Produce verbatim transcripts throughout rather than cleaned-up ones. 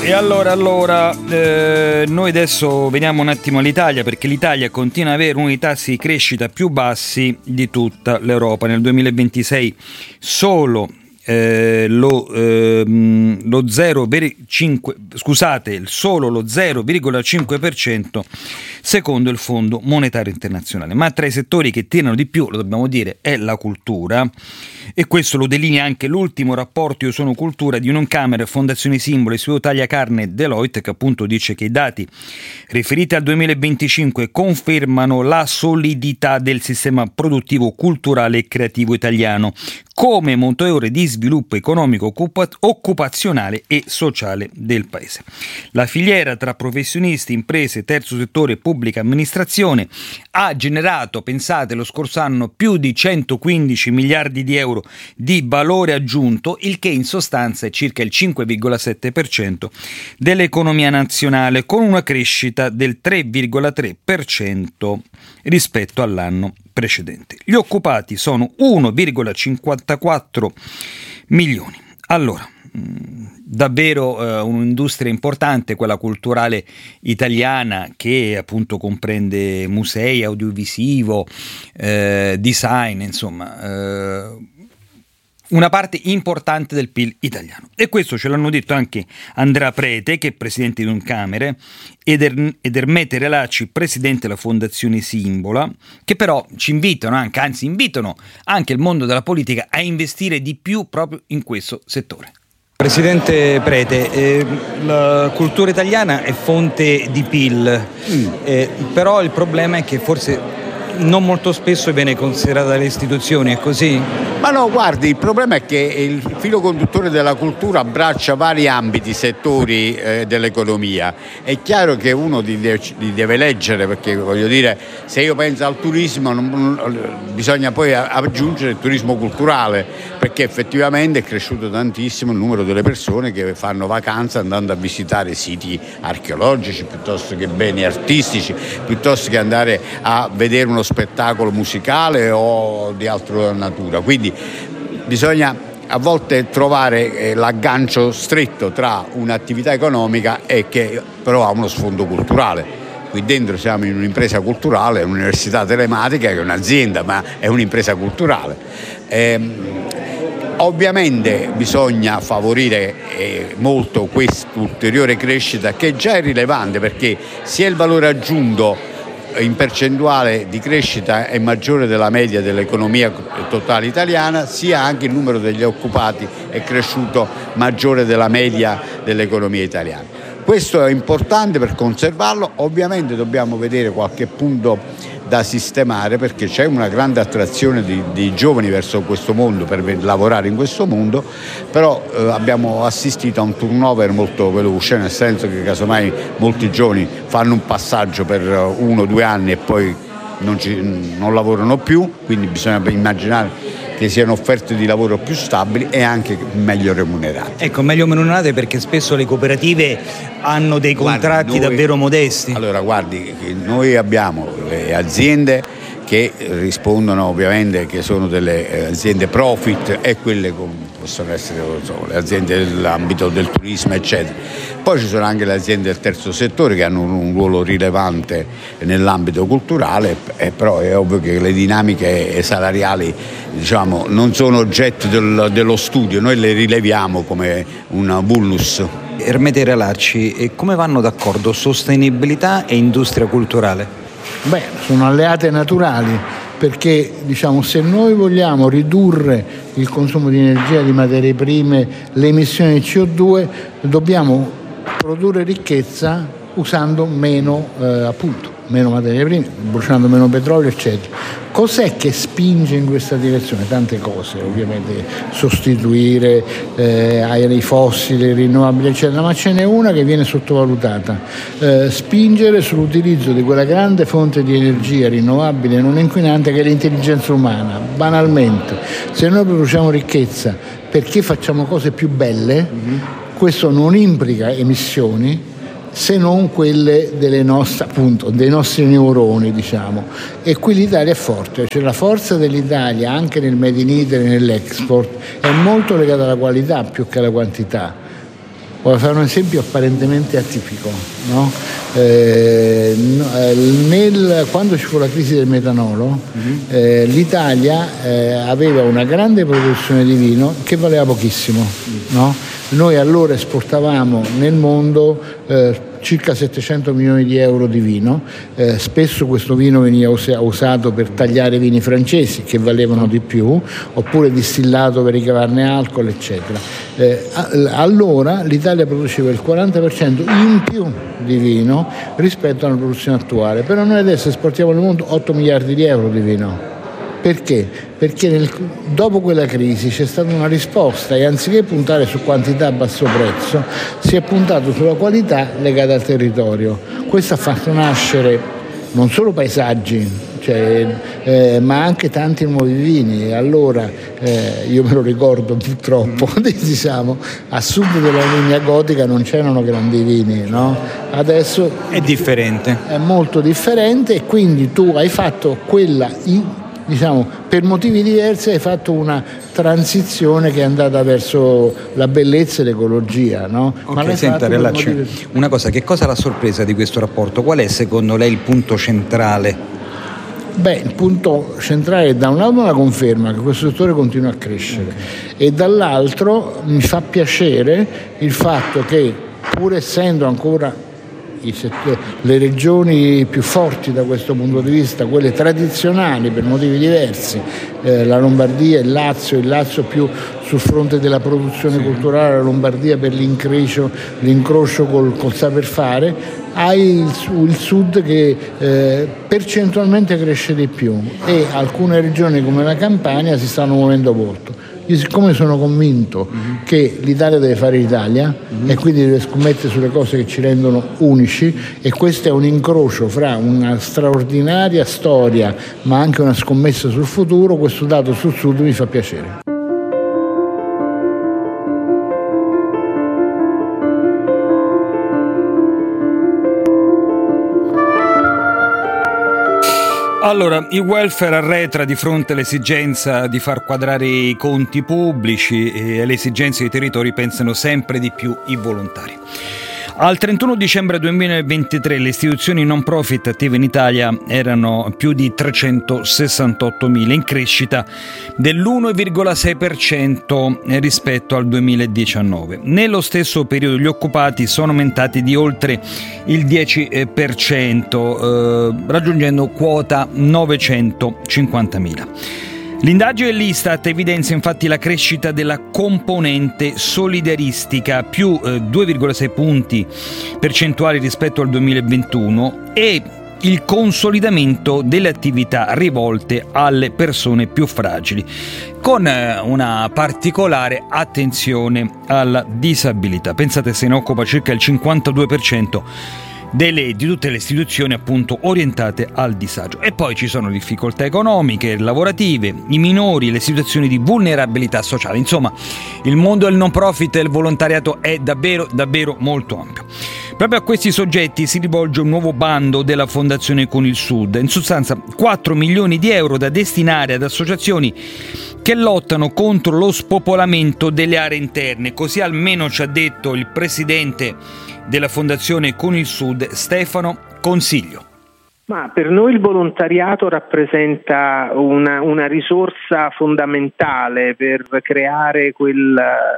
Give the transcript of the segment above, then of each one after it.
E allora, allora eh, noi adesso veniamo un attimo all'Italia, perché l'Italia continua ad avere uno dei tassi di crescita più bassi di tutta l'Europa. Nel duemilaventisei solo eh, lo, eh, lo zero virgola cinque scusate solo lo zero virgola cinque per cento secondo il Fondo Monetario Internazionale. Ma tra i settori che tirano di più, lo dobbiamo dire, è la cultura. E questo lo delinea anche l'ultimo rapporto Io sono cultura di Unioncamere, Fondazione Simbolo, Istituto Talia Carne e Deloitte, che appunto dice che i dati riferiti al duemilaventicinque confermano la solidità del sistema produttivo, culturale e creativo italiano come motore di sviluppo economico, occupa- occupazionale e sociale del paese. La filiera tra professionisti, imprese, terzo settore e pubblica amministrazione ha generato, pensate, lo scorso anno più di centoquindici miliardi di euro di valore aggiunto, il che in sostanza è circa il cinque virgola sette per cento dell'economia nazionale, con una crescita del tre virgola tre per cento rispetto all'anno precedente. Gli occupati sono uno virgola cinquantaquattro milioni. Allora, davvero eh, un'industria importante, quella culturale italiana, che appunto comprende musei, audiovisivo, eh, design, insomma, eh, una parte importante del P I L italiano. E questo ce l'hanno detto anche Andrea Prete, che è presidente di Unioncamere, ed, er- ed Ermete Relacci, presidente della Fondazione Simbola, che però ci invitano anche, anzi invitano anche il mondo della politica a investire di più proprio in questo settore. Presidente Prete, eh, la cultura italiana è fonte di P I L, mm. eh, però il problema è che forse non molto spesso viene considerata dalle istituzioni, è così? Ma no, guardi, il problema è che il filo conduttore della cultura abbraccia vari ambiti, settori eh, dell'economia. È chiaro che uno li deve, li deve leggere, perché voglio dire, se io penso al turismo non, non, bisogna poi aggiungere il turismo culturale, perché effettivamente è cresciuto tantissimo il numero delle persone che fanno vacanza andando a visitare siti archeologici piuttosto che beni artistici, piuttosto che andare a vedere uno spettacolo musicale o di altra natura. Quindi bisogna a volte trovare eh, l'aggancio stretto tra un'attività economica e che però ha uno sfondo culturale. Qui dentro siamo in un'impresa culturale, un'università telematica che è un'azienda, ma è un'impresa culturale. Eh, ovviamente bisogna favorire eh, molto questa ulteriore crescita, che già è rilevante, perché sia il valore aggiunto in percentuale di crescita è maggiore della media dell'economia totale italiana, sia anche il numero degli occupati è cresciuto maggiore della media dell'economia italiana. Questo è importante per conservarlo. Ovviamente dobbiamo vedere qualche punto da sistemare, perché c'è una grande attrazione di, di giovani verso questo mondo, per lavorare in questo mondo, però eh, abbiamo assistito a un turnover molto veloce, nel senso che casomai molti giovani fanno un passaggio per uno o due anni e poi non, ci, non lavorano più, quindi bisogna immaginare che siano offerte di lavoro più stabili e anche meglio remunerate. Ecco, meglio remunerate, perché spesso le cooperative hanno dei contratti guardi, noi, davvero modesti. Allora, guardi, noi abbiamo le aziende che rispondono, ovviamente, che sono delle aziende profit, e quelle possono essere, non so, le aziende dell'ambito del turismo, eccetera. Poi ci sono anche le aziende del terzo settore che hanno un ruolo rilevante nell'ambito culturale, eh, però è ovvio che le dinamiche salariali, diciamo, non sono oggetto del, dello studio, noi le rileviamo come un vulnus. Ermete Relacci, come vanno d'accordo sostenibilità e industria culturale? Beh, sono alleate naturali, perché diciamo, se noi vogliamo ridurre il consumo di energia, di materie prime, le emissioni di C O due, dobbiamo produrre ricchezza usando meno, eh, appunto, meno materie prime, bruciando meno petrolio, eccetera. Cos'è che spinge in questa direzione? Tante cose, ovviamente, sostituire eh, aerei fossili, rinnovabili, eccetera, ma ce n'è una che viene sottovalutata: eh, spingere sull'utilizzo di quella grande fonte di energia rinnovabile e non inquinante che è l'intelligenza umana. Banalmente, se noi produciamo ricchezza perché facciamo cose più belle, mm-hmm. questo non implica emissioni, se non quelle delle nostre, appunto, dei nostri neuroni, diciamo. E qui l'Italia è forte, cioè la forza dell'Italia anche nel Made in Italy, nell'export, è molto legata alla qualità più che alla quantità. Voglio fare un esempio apparentemente atipico, no? Eh, nel, quando ci fu la crisi del metanolo, mm-hmm. eh, l'Italia eh, aveva una grande produzione di vino che valeva pochissimo, no? Noi allora esportavamo nel mondo eh, circa settecento milioni di euro di vino, eh, spesso questo vino veniva usato per tagliare vini francesi che valevano di più, oppure distillato per ricavarne alcol, eccetera. Eh, allora l'Italia produceva il quaranta per cento in più di vino rispetto alla produzione attuale, però noi adesso esportiamo nel mondo otto miliardi di euro di vino. Perché? Perché nel, dopo quella crisi c'è stata una risposta e anziché puntare su quantità a basso prezzo si è puntato sulla qualità legata al territorio. Questo ha fatto nascere non solo paesaggi, cioè, eh, ma anche tanti nuovi vini. E allora eh, io me lo ricordo purtroppo, diciamo, a sud della linea gotica non c'erano grandi vini, no? Adesso è differente. È molto differente e quindi tu hai fatto quella... In, diciamo, per motivi diversi hai fatto una transizione che è andata verso la bellezza e l'ecologia, no? Okay, ma l'hai senta, fatto relacci, motivi... una cosa, che cosa l'ha sorpresa di questo rapporto? Qual è secondo lei il punto centrale? Beh, il punto centrale è da un lato la conferma che questo settore continua a crescere, okay. e dall'altro mi fa piacere il fatto che, pur essendo ancora le regioni più forti da questo punto di vista, quelle tradizionali per motivi diversi, eh, la Lombardia, il Lazio, il Lazio più sul fronte della produzione sì. culturale, la Lombardia per l'incrocio, l'incrocio col, col saper fare, hai il, il sud che eh, percentualmente cresce di più e alcune regioni come la Campania si stanno muovendo molto. Io siccome sono convinto uh-huh. che l'Italia deve fare l'Italia uh-huh. e quindi deve scommettere sulle cose che ci rendono unici, e questo è un incrocio fra una straordinaria storia ma anche una scommessa sul futuro, questo dato sul sud mi fa piacere. Allora, il welfare arretra di fronte all'esigenza di far quadrare i conti pubblici e alle esigenze dei territori pensano sempre di più i volontari. Al trentuno dicembre duemilaventitré le istituzioni non profit attive in Italia erano più di trecentosessantottomila, in crescita dell'uno virgola sei per cento rispetto al duemiladiciannove. Nello stesso periodo gli occupati sono aumentati di oltre il dieci per cento, eh, raggiungendo quota novecentocinquantamila. L'indagine dell'Istat evidenzia infatti la crescita della componente solidaristica, più eh, due virgola sei punti percentuali rispetto al duemilaventuno, e il consolidamento delle attività rivolte alle persone più fragili, con eh, una particolare attenzione alla disabilità. Pensate, se ne occupa circa il cinquantadue per cento Delle, di tutte le istituzioni appunto orientate al disagio. E poi ci sono difficoltà economiche, lavorative, i minori, le situazioni di vulnerabilità sociale. Insomma, il mondo del non profit e del volontariato è davvero davvero molto ampio. Proprio a questi soggetti si rivolge un nuovo bando della Fondazione Con il Sud, in sostanza quattro milioni di euro da destinare ad associazioni che lottano contro lo spopolamento delle aree interne. Così almeno ci ha detto il presidente della Fondazione Con il Sud, Stefano Consiglio. Ma per noi il volontariato rappresenta una, una risorsa fondamentale per creare quel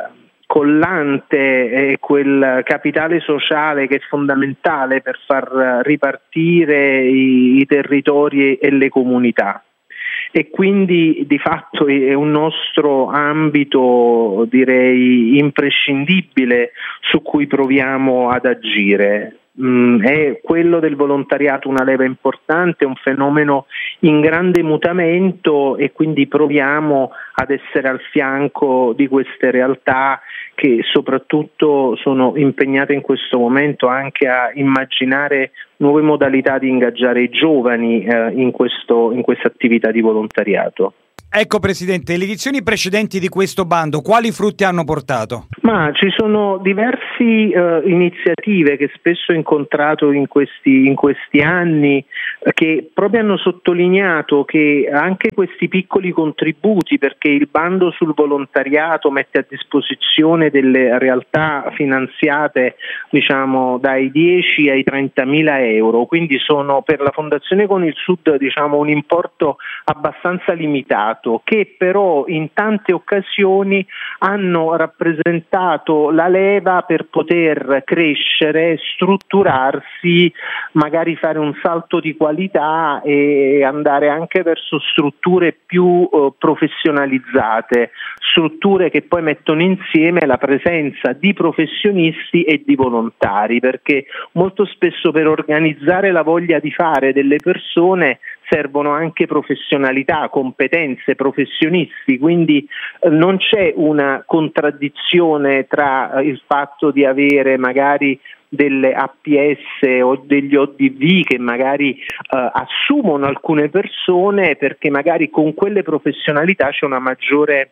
collante e quel capitale sociale che è fondamentale per far ripartire i, i territori e le comunità. E quindi di fatto è un nostro ambito, direi, imprescindibile su cui proviamo ad agire. Mm, è quello del volontariato una leva importante, un fenomeno in grande mutamento, e quindi proviamo ad essere al fianco di queste realtà che soprattutto sono impegnate in questo momento anche a immaginare nuove modalità di ingaggiare i giovani eh, in questo, in questa attività di volontariato. Ecco Presidente, le edizioni precedenti di questo bando quali frutti hanno portato? Ma ci sono diverse eh, iniziative che spesso ho incontrato in questi, in questi anni eh, che proprio hanno sottolineato che anche questi piccoli contributi, perché il bando sul volontariato mette a disposizione delle realtà finanziate diciamo dai dieci ai trentamila euro, quindi sono per la Fondazione Con il Sud diciamo un importo abbastanza limitato, che però in tante occasioni hanno rappresentato la leva per poter crescere, strutturarsi, magari fare un salto di qualità e andare anche verso strutture più eh, professionalizzate, strutture che poi mettono insieme la presenza di professionisti e di volontari, perché molto spesso per organizzare la voglia di fare delle persone servono anche professionalità, competenze, professionisti, quindi eh, non c'è una contraddizione tra eh, il fatto di avere magari delle A P S o degli O D V che magari eh, assumono alcune persone, perché magari con quelle professionalità c'è una maggiore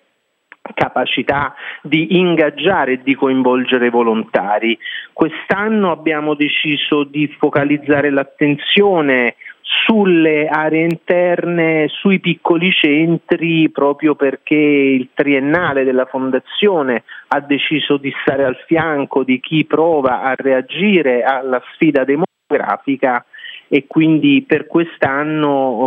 capacità di ingaggiare e di coinvolgere i volontari. Quest'anno abbiamo deciso di focalizzare l'attenzione sulle aree interne, sui piccoli centri, proprio perché il triennale della Fondazione ha deciso di stare al fianco di chi prova a reagire alla sfida demografica, e quindi per quest'anno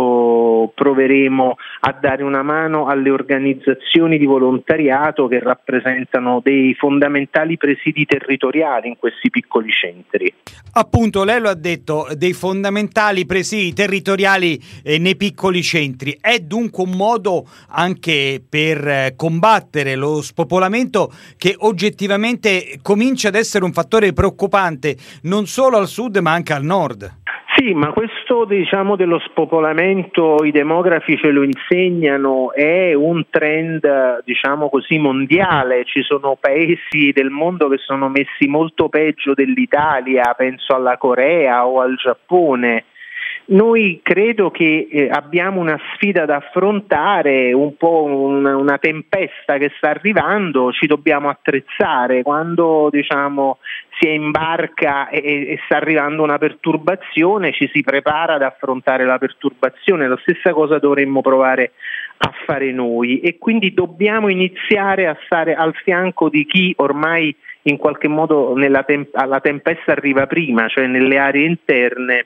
oh, proveremo a dare una mano alle organizzazioni di volontariato che rappresentano dei fondamentali presidi territoriali in questi piccoli centri. Appunto, lei lo ha detto, dei fondamentali presidi territoriali eh, nei piccoli centri. È dunque un modo anche per eh, combattere lo spopolamento che oggettivamente comincia ad essere un fattore preoccupante non solo al sud ma anche al nord. Sì, ma questo diciamo dello spopolamento, i demografi ce lo insegnano, è un trend diciamo così mondiale. Ci sono paesi del mondo che sono messi molto peggio dell'Italia, penso alla Corea o al Giappone. Noi credo che eh, abbiamo una sfida da affrontare, un po' una, una tempesta che sta arrivando, ci dobbiamo attrezzare. Quando diciamo si è in barca e, e sta arrivando una perturbazione, ci si prepara ad affrontare la perturbazione. La stessa cosa dovremmo provare a fare noi, e quindi dobbiamo iniziare a stare al fianco di chi ormai in qualche modo nella tem- alla tempesta arriva prima, cioè nelle aree interne.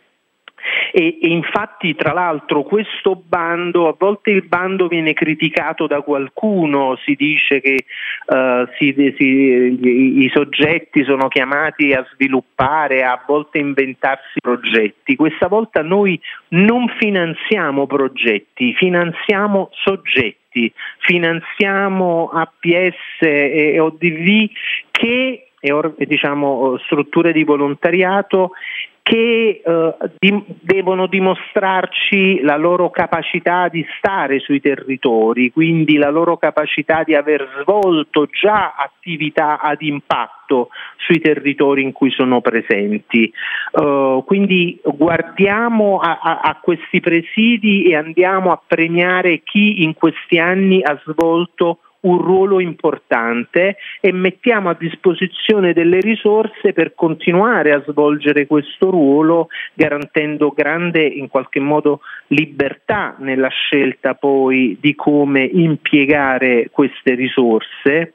E, e infatti tra l'altro questo bando, a volte il bando viene criticato da qualcuno, si dice che uh, si, si, i, i soggetti sono chiamati a sviluppare, a volte inventarsi progetti. Questa volta noi non finanziamo progetti, finanziamo soggetti, finanziamo A P S e O D V che, e, diciamo, strutture di volontariato che eh, di, devono dimostrarci la loro capacità di stare sui territori, quindi la loro capacità di aver svolto già attività ad impatto sui territori in cui sono presenti. Uh, quindi guardiamo a, a, a questi presidi e andiamo a premiare chi in questi anni ha svolto un ruolo importante, e mettiamo a disposizione delle risorse per continuare a svolgere questo ruolo, garantendo grande in qualche modo libertà nella scelta poi di come impiegare queste risorse,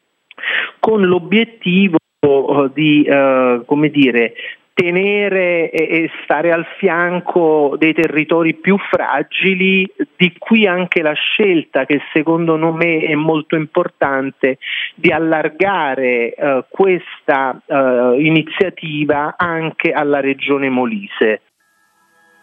con l'obiettivo di eh, come dire tenere e stare al fianco dei territori più fragili. Di qui anche la scelta, che secondo me è molto importante, di allargare eh, questa eh, iniziativa anche alla Regione Molise.